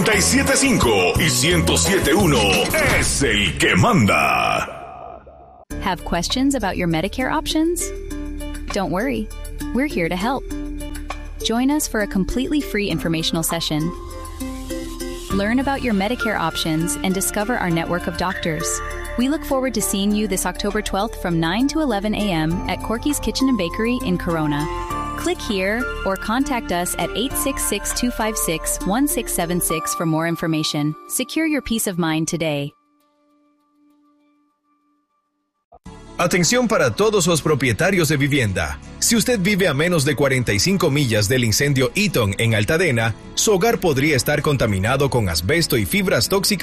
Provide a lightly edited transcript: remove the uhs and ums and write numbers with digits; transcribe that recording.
97.5 y 107.1 es el que manda. Have questions about your Medicare options? Don't worry, we're here to help. Join us for a completely free informational session. Learn about your Medicare options and discover our network of doctors. We look forward to seeing you this October 12th from 9 to 11 a.m. at Corky's Kitchen and Bakery in Corona. Click here or contact us at 866-256-1676 for more information. Secure your peace of mind today. Atención para todos los propietarios de vivienda. Si usted vive a menos de 45 millas del incendio Eaton en Altadena, su hogar podría estar contaminado con asbesto y fibras tóxicas